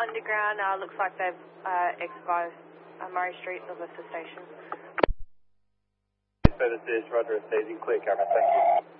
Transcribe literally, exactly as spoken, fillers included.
underground. Uh, looks like they've uh, exited by uh, Murray Street or the station. So this is Roger, staging clear, camera, thank you.